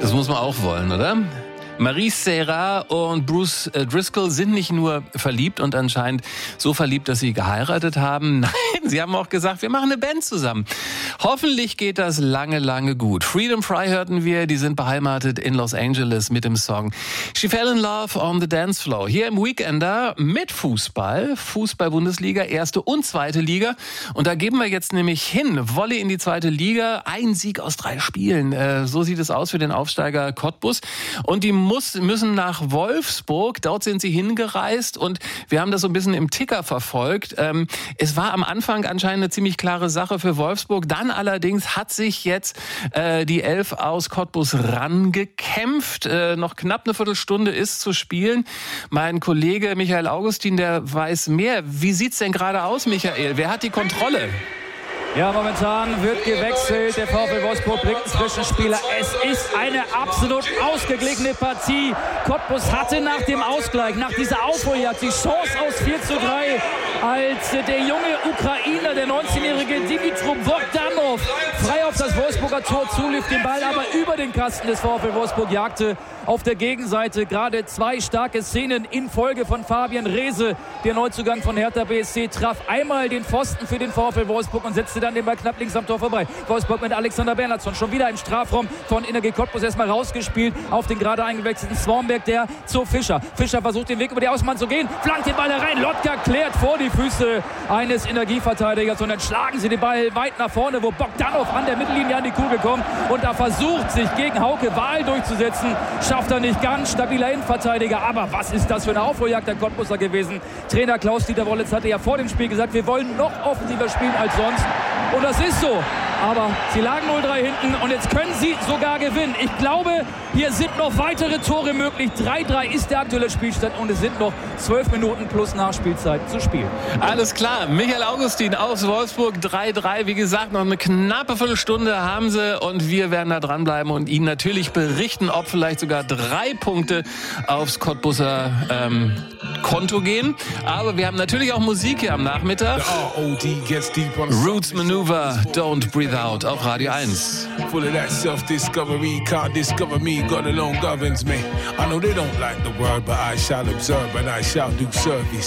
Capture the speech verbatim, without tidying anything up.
Das muss man auch wollen, oder? Maryse Serra und Bruce Driscoll sind nicht nur verliebt und anscheinend so verliebt, dass sie geheiratet haben. Nein, sie haben auch gesagt, wir machen eine Band zusammen. Hoffentlich geht das lange, lange gut. Freedom Fry hörten wir, die sind beheimatet in Los Angeles mit dem Song She Fell in Love on the Dance Floor. Hier im Weekender mit Fußball, Fußball-Bundesliga, erste und zweite Liga. Und da geben wir jetzt nämlich hin, Volley in die zweite Liga, ein Sieg aus drei Spielen. Äh, so sieht es aus für den Aufsteiger Cottbus. Und die Muss, müssen nach Wolfsburg, dort sind sie hingereist und wir haben das so ein bisschen im Ticker verfolgt. Ähm, es war am Anfang anscheinend eine ziemlich klare Sache für Wolfsburg, dann allerdings hat sich jetzt äh, die Elf aus Cottbus rangekämpft. Äh, noch knapp eine Viertelstunde ist zu spielen. Mein Kollege Michael Augustin, der weiß mehr. Wie sieht's denn gerade aus, Michael? Wer hat die Kontrolle? Ja, momentan wird gewechselt. Der VfL Wolfsburg bringt einen frischen Spieler. Es ist eine absolut ausgeglichene Partie. Cottbus hatte nach dem Ausgleich, nach dieser Aufholjagd, die Chance aus vier zu drei, als der junge Ukrainer, der neunzehnjährige Dimitro Bogdanov, frei auf das Wolfsburger Tor zulief, den Ball aber über den Kasten des VfL Wolfsburg jagte. Auf der Gegenseite gerade zwei starke Szenen in Folge von Fabian Reese. Der Neuzugang von Hertha B S C traf einmal den Pfosten für den VfL Wolfsburg und setzte dann den Ball knapp links am Tor vorbei. Wolfsburg mit Alexander Bernhardsson schon wieder im Strafraum von Energie Cottbus erstmal rausgespielt auf den gerade eingewechselten Swanberg, der zu Fischer. Fischer versucht den Weg über die Außenbahn zu gehen, flankt den Ball herein. Lotka klärt vor die Füße eines Energieverteidigers und dann schlagen sie den Ball weit nach vorne, wo Bogdanov an der Mittellinie an die Kugel kommt und da versucht, sich gegen Hauke Wahl durchzusetzen. Schafft er nicht ganz, stabiler Innenverteidiger, aber was ist das für eine Aufholjagd der Cottbuser gewesen? Trainer Klaus-Dieter Wollitz hatte ja vor dem Spiel gesagt, wir wollen noch offensiver spielen als sonst. Und das ist so. Aber sie lagen null drei hinten und jetzt können sie sogar gewinnen. Ich glaube, hier sind noch weitere Tore möglich. drei drei ist der aktuelle Spielstand und es sind noch zwölf Minuten plus Nachspielzeit zu spielen. Alles klar. Michael Augustin aus Wolfsburg, drei drei. Wie gesagt, noch eine knappe Viertelstunde haben sie und wir werden da dranbleiben und Ihnen natürlich berichten, ob vielleicht sogar drei Punkte aufs Cottbuser ähm, Konto gehen. Aber wir haben natürlich auch Musik hier am Nachmittag. Roots Maneuver, Don't Breathe Out auf Radio eins. Full of that self-discovery, can't discover me, God alone governs me. I know they don't like the word, but I shall observe and I shall do service.